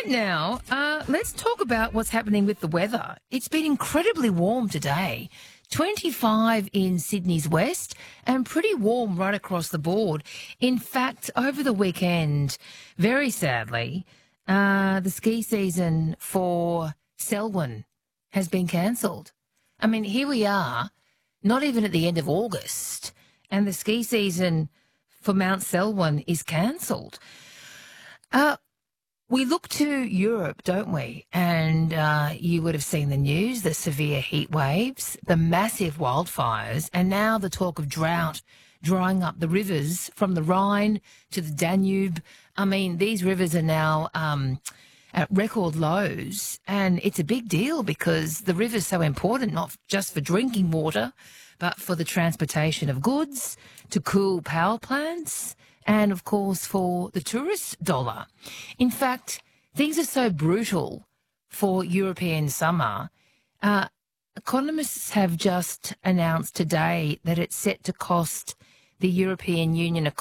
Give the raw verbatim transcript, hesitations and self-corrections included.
Right now, uh, let's talk about what's happening with the weather. It's been incredibly warm today. twenty-five in Sydney's west and pretty warm right across the board. In fact, over the weekend, very sadly, uh, the ski season for Selwyn has been cancelled. I mean, here we are, not even at the end of August, and the ski season for Mount Selwyn is cancelled. Uh, we look to Europe, don't we? And uh, you would have seen the news, the severe heat waves, the massive wildfires, and now the talk of drought drying up the rivers from the Rhine to the Danube. I mean, these rivers are now um, at record lows, and it's a big deal because the river's so important, not just for drinking water, but for the transportation of goods, to cool power plants, and, of course, for the tourist dollar. In fact, things are so brutal for European summer. Uh, economists have just announced today that it's set to cost the European Union